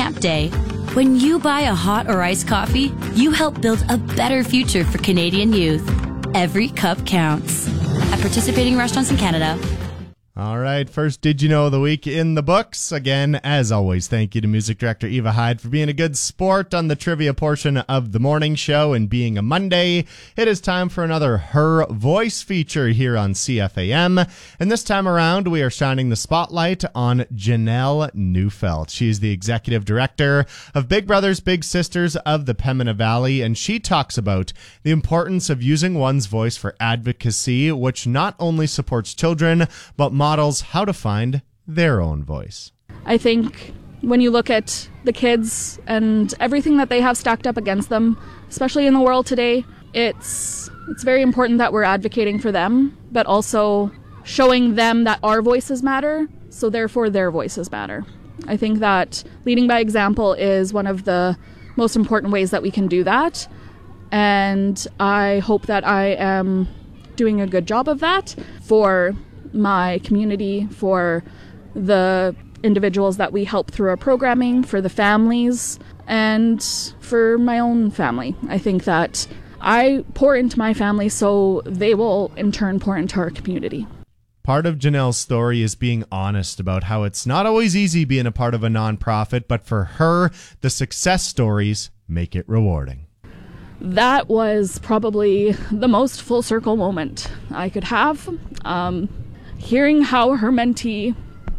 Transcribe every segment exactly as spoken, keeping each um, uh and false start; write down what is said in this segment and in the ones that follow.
Nap Day. When you buy a hot or iced coffee, you help build a better future for Canadian youth. Every cup counts. At participating restaurants in Canada. All right, first Did You Know of the Week in the books. Again, as always, thank you to music director Eva Hyde for being a good sport on the trivia portion of the morning show. And being a Monday, it is time for another Her Voice feature here on C F A M. And this time around, we are shining the spotlight on Janelle Neufeld. She is the executive director of Big Brothers Big Sisters of the Pembina Valley, and she talks about the importance of using one's voice for advocacy, which not only supports children, but models how to find their own voice. I think when you look at the kids and everything that they have stacked up against them, especially in the world today, it's it's very important that we're advocating for them, but also showing them that our voices matter, so therefore their voices matter. I think that leading by example is one of the most important ways that we can do that, and I hope that I am doing a good job of that for my community, for the individuals that we help through our programming, for the families, and for my own family. I think that I pour into my family so they will in turn pour into our community. Part of Janelle's story is being honest about how it's not always easy being a part of a nonprofit, but for her, the success stories make it rewarding. That was probably the most full circle moment I could have. Um, Hearing how her mentee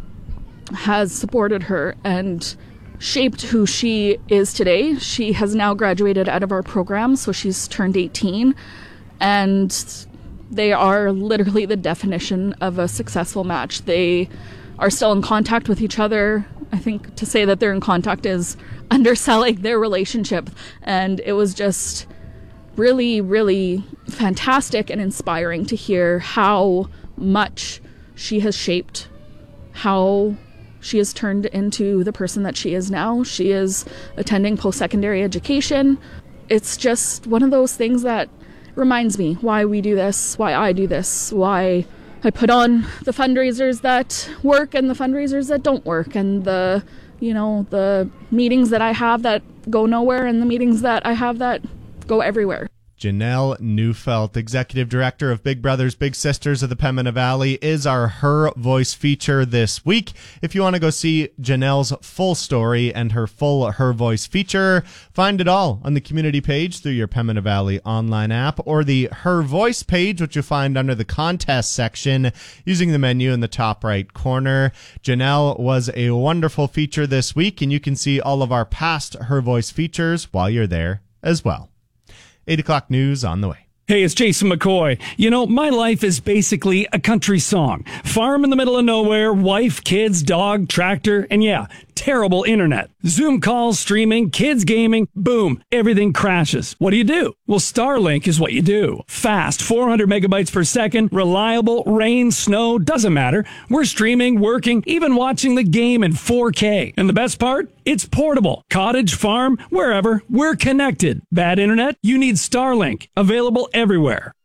has supported her and shaped who she is today. She has now graduated out of our program, so she's turned eighteen, and they are literally the definition of a successful match. They are still in contact with each other. I think to say that they're in contact is underselling their relationship, and it was just really, really fantastic and inspiring to hear how much she has shaped how she has turned into the person that she is now. She is attending post-secondary education. It's just one of those things that reminds me why we do this, why I do this, why I put on the fundraisers that work and the fundraisers that don't work, and the, you know, the meetings that I have that go nowhere and the meetings that I have that go everywhere. Janelle Neufeld, Executive Director of Big Brothers Big Sisters of the Pembina Valley, is our Her Voice feature this week. If you want to go see Janelle's full story and her full Her Voice feature, find it all on the community page through your Pembina Valley online app, or the Her Voice page, which you'll find under the contest section using the menu in the top right corner. Janelle was a wonderful feature this week, and you can see all of our past Her Voice features while you're there as well. eight o'clock news on the way. Hey, it's Jason McCoy. You know, my life is basically a country song. Farm in the middle of nowhere, wife, kids, dog, tractor, and yeah, terrible internet. Zoom calls, streaming, kids gaming, boom, everything crashes. What do you do? Well, Starlink is what you do. Fast, four hundred megabytes per second, reliable, rain, snow, doesn't matter. We're streaming, working, even watching the game in four K. And the best part? It's portable. Cottage, farm, wherever, we're connected. Bad internet? You need Starlink. Available everywhere.